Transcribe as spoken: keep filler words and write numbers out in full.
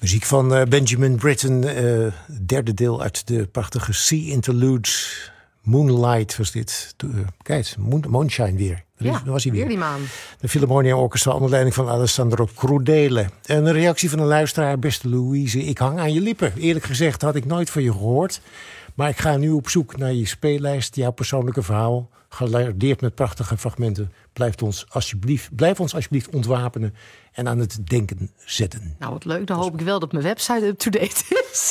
Muziek van uh, Benjamin Britten, uh, derde deel uit de prachtige Sea Interludes. Moonlight was dit. Uh, kijk, moon, Moonshine weer. Ja, Daar was hij weer. weer die maan. De Philharmonia Orchestra onder leiding van Alessandro Crudele. En een reactie van een luisteraar, beste Louise. Ik hang aan je lippen. Eerlijk gezegd had ik nooit van je gehoord. Maar ik ga nu op zoek naar je speellijst, jouw persoonlijke verhaal. Gelardeerd met prachtige fragmenten. Blijf ons alsjeblieft, blijf ons alsjeblieft ontwapenen en aan het denken zetten. Nou, wat leuk. Dan hoop ik wel dat mijn website up-to-date is.